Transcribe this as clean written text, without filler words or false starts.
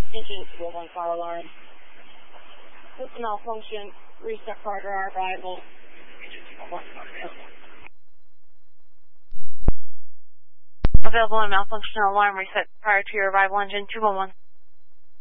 Engine 211 fire alarm. With the malfunction, reset prior to our arrival. Available on malfunction alarm reset prior to your arrival, engine 211.